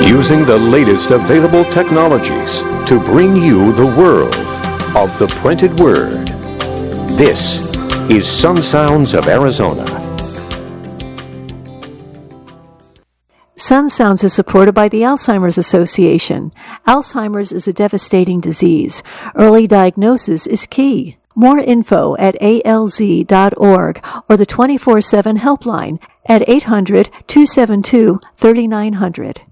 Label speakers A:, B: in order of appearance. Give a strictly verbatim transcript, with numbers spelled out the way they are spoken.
A: using the latest available technologies to bring you the world of the printed word. This is Sun Sounds of Arizona.
B: Sun Sounds is supported by the Alzheimer's Association. Alzheimer's is a devastating disease. Early diagnosis is key. More info at A L Z dot org or the twenty-four seven helpline at eight hundred, two seven two, three nine zero zero.